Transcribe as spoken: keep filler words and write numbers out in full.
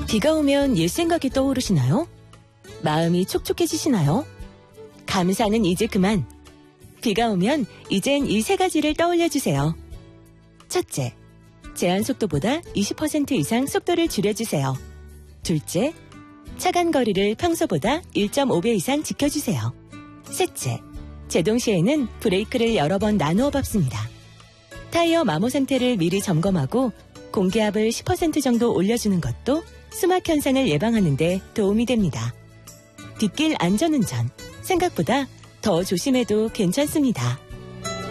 비가 오면 옛 생각이 떠오르시나요? 마음이 촉촉해지시나요? 감사는 이제 그만. 비가 오면 이젠 이 세 가지를 떠올려주세요. 첫째, 제한 속도보다 이십 퍼센트 이상 속도를 줄여주세요. 둘째, 차간 거리를 평소보다 일 점 오 배 이상 지켜주세요. 셋째, 제동 시에는 브레이크를 여러 번 나누어 밟습니다. 타이어 마모 상태를 미리 점검하고 공기압을 십 퍼센트 정도 올려주는 것도 수막 현상을 예방하는 데 도움이 됩니다. 빗길 안전운전, 생각보다 더 조심해도 괜찮습니다.